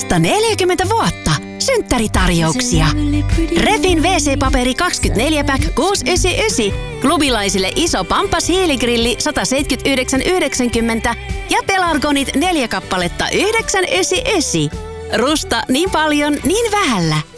Vasta 40 vuotta. Synttäritarjouksia. Refin WC-paperi 24-pack 699. Klubilaisille iso Pampas hiiligrilli 179,90 ja Pelargonit 4 kappaletta 999. Rusta niin paljon, niin vähällä.